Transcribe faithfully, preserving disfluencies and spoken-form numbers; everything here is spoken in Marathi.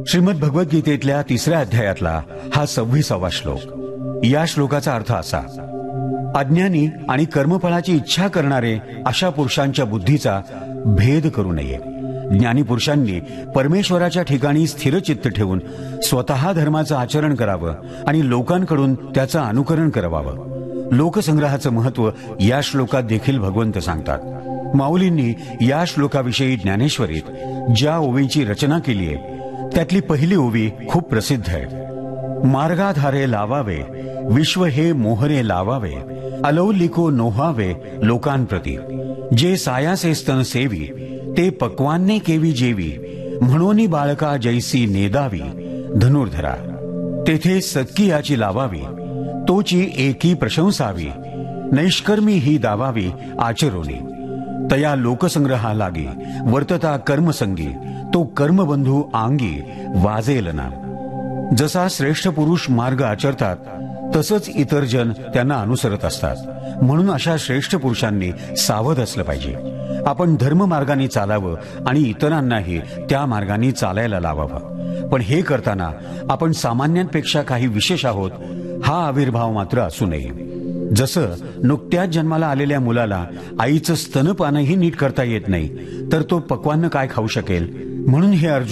श्रीमद भगवद्गीतेतल्या तिसऱ्या अध्यायातला हा सव्वीसावा श्लोक. या श्लोकाचा अर्थ असा: अज्ञानी आणि कर्मफळाची इच्छा करणारे अशा पुरुषांच्या बुद्धीचा भेद करू नये. ज्ञानी पुरुषांनी परमेश्वराच्या ठिकाणी स्थिरचित्त ठेवून स्वतः धर्माचं आचरण करावं आणि लोकांकडून त्याचं अनुकरण करावं. लोकसंग्रहाचं महत्व या श्लोकात देखील भगवंत सांगतात. माऊलींनी या श्लोकाविषयी ज्ञानेश्वरीत ज्या ओवींची रचना केली आहे त्यातली पहिली ओवी खूप प्रसिद्ध आहे. मार्गाधारे लावावे विश्व हे मोहरे लावावे, अलौलिको नोहावे लोकांप्रती. जे सायासे स्तन सेवी ते पक्वान्ने केवी जेवी, म्हणोनी बाळका जैसी नेदावी धनुर्धरा. तेथे सक्की याची लावावी तोची एकी प्रशंसावी, नैष्कर्मी ही दावावी आचरोनी. तया लोकसंग्रहा लागी वर्तता कर्मसंगी, तो कर्मबंधू आंगी वाजेल ना. जसा श्रेष्ठ पुरुष मार्ग आचरतात तसंच इतर जन त्यांना अनुसरत असतात. म्हणून अशा श्रेष्ठ पुरुषांनी सावध असलं पाहिजे. आपण धर्ममार्गाने चालावं आणि इतरांनाही त्या मार्गाने चालायला लावावं. पण हे करताना आपण सामान्यांपेक्षा काही विशेष आहोत हा आविर्भाव मात्र असू नये. जसं नुकत्याच जन्माला आलेल्या मुलाला आईचं स्तनपानही नीट करता येत नाही तर तो पक्वान्न काय खाऊ शकेल. म्हणून हे अर्जुन